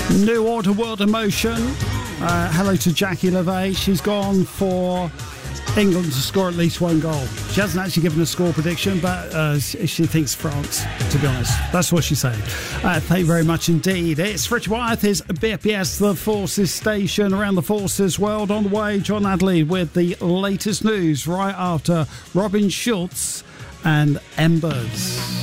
New Order World Emotion. Hello to Jackie LaVey. She's gone for England to score at least one goal. She hasn't actually given a score prediction, but she thinks France, to be honest. That's what she's saying. Thank you very much indeed. It's Richard Wyeth, is BFBS, the Forces station around the Forces world. On the way, John Adley with the latest news right after Robin Schulz and Embers.